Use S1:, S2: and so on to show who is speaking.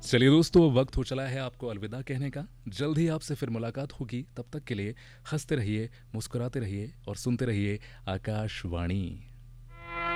S1: चलिए दोस्तों, वक्त हो चला है आपको अलविदा कहने का। जल्द ही आपसे फिर मुलाकात होगी। तब तक के लिए हंसते रहिए, मुस्कुराते रहिए और सुनते रहिए आकाशवाणी।